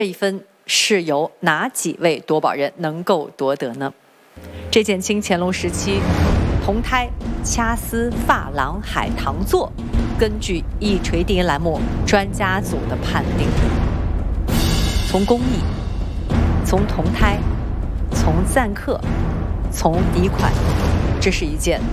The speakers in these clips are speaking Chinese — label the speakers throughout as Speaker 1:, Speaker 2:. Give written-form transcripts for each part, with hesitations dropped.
Speaker 1: 这一分是由哪几位夺宝人能够夺得呢？这件清乾隆时期铜胎掐丝珐琅海棠座，根据一锤定音栏目专家组的判定，从工艺，从铜胎，从錾刻，从底款，这是一件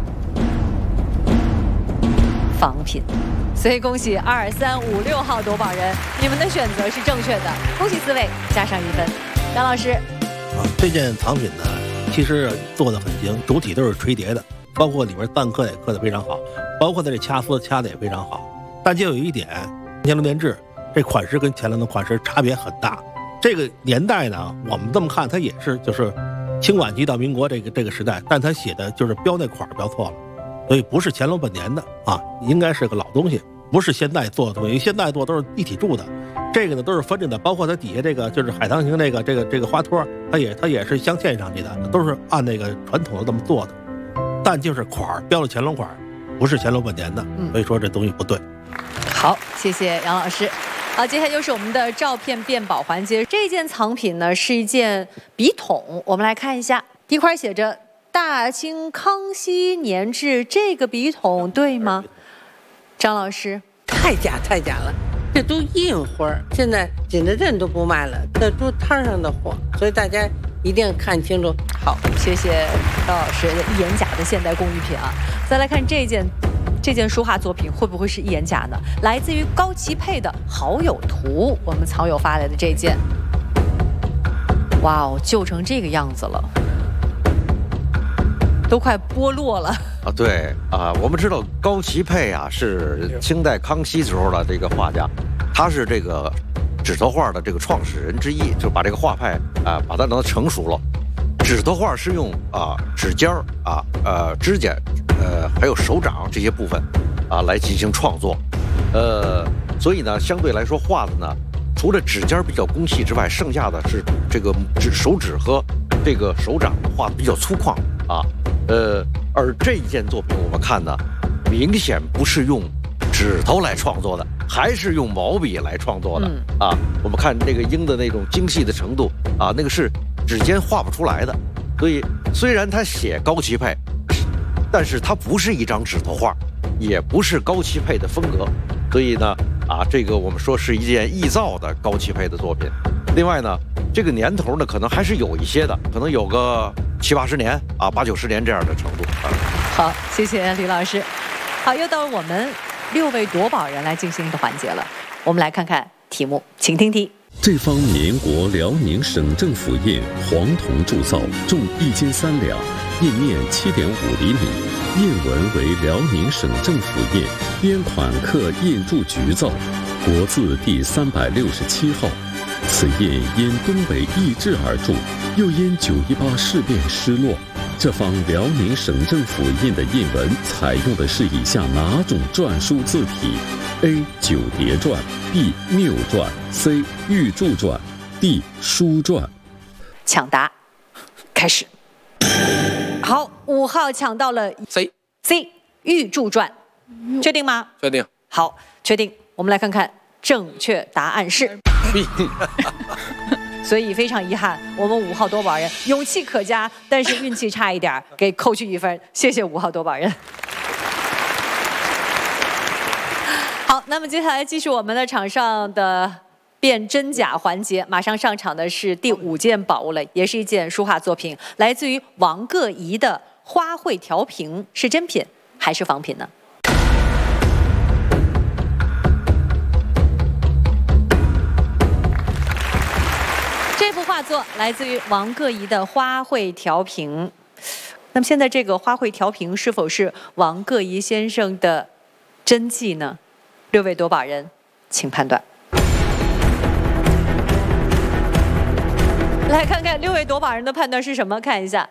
Speaker 1: 仿品。所以恭喜2、3、5、6号夺宝人，你们的选择是正确的，恭喜4位，加上1分。杨老师，
Speaker 2: 这件藏品呢，其实做得很精，主体都是锤叠的，包括里边錾刻也刻得非常好，包括它这掐丝掐得也非常好。但就有一点，乾隆年制这款式跟乾隆的款式差别很大。这个年代呢，我们这么看，它也是就是清晚期到民国这个时代，但它写的就是标那款标错了。所以不是乾隆本年的啊，应该是个老东西，不是现代做的东西。因为现代做都是一体铸的，这个呢都是分着的，包括它底下这个就是海棠形这个花托，它也是镶嵌上去的，都是按那个传统的这么做的。但就是款标了乾隆款，不是乾隆本年的，所以说这东西不对。
Speaker 1: 好，谢谢杨老师。好，接下来就是我们的照片辨宝环节。这件藏品呢是一件笔筒，我们来看一下，第一块写着大清康熙年制，这个笔筒对吗？张老师，
Speaker 3: 太假了，这都印花，现在景德镇都不卖了，这都摊上的货，所以大家一定要看清楚。
Speaker 1: 好，谢谢张老师一眼假的现代工艺品啊。再来看这件书画作品会不会是一眼假呢？来自于高齐佩的《好友图》，我们藏友发来的这件，哇哦，旧成这个样子了。都快剥落了
Speaker 4: 啊！对啊，我们知道高齐佩啊是清代康熙时候的这个画家，他是这个指头画的这个创始人之一，就把这个画派啊把它能成熟了。指头画是用指尖指甲还有手掌这些部分来进行创作，所以呢相对来说画的呢，除了指尖比较工细之外，剩下的是这个手指和这个手掌画的比较粗犷啊。而这一件作品我们看呢，明显不是用指头来创作的，还是用毛笔来创作的啊。我们看这个鹰的那种精细的程度啊，那个是指尖画不出来的。所以虽然他写高齐佩，但是它不是一张指头画，也不是高齐佩的风格。所以呢，这个我们说是一件臆造的高齐佩的作品。另外呢，这个年头呢，可能还是有一些的，可能有个70、80年8、90年这样的程度啊。
Speaker 1: 好，谢谢李老师。好，又到了我们6位夺宝人来进行的环节了。我们来看看题目，请听题。
Speaker 5: 这方民国辽宁省政府印黄铜铸造，重1300两，印面7.5厘米，印文为辽宁省政府印，边款刻印铸局造，国字第367号。此印因东北易帜而铸，又因918事变失落。这方辽宁省政府印的印文采用的是以下哪种篆书字体 ？A. 九叠篆 B. 谬篆 C. 玉柱篆 D. 书篆。
Speaker 1: 抢答开始。好，5号抢到了
Speaker 6: C
Speaker 1: 玉柱篆，确定吗？
Speaker 6: 确定。
Speaker 1: 好，确定。我们来看看正确答案是
Speaker 6: B
Speaker 1: 所以非常遗憾，我们5号夺宝人勇气可嘉，但是运气差一点，给扣去1分。谢谢5号夺宝人。好，那么接下来继续我们的场上的辨真假环节，马上上场的是第5件宝物了，也是一件书画作品，来自于王各仪的花卉调瓶，是真品还是仿品呢？这幅画作来自于王各仪的花卉调瓶。那么现在这个花卉调瓶是否是王各仪先生的真迹呢？6位夺宝人，请判断。来看看6位夺宝人的判断是什么？看一下，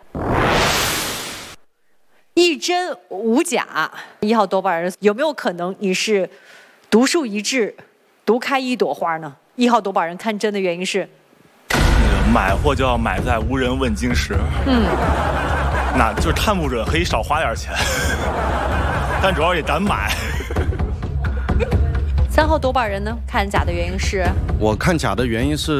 Speaker 1: 一真无假。1号夺宝人有没有可能你是独树一帜，独开一朵花呢？1号夺宝人看真的原因是。
Speaker 7: 买货就要买在无人问津时，那就是探墓者可以少花点钱，但主要也敢买。
Speaker 1: 3号夺宝人呢，看假的原因是？
Speaker 6: 我看假的原因是。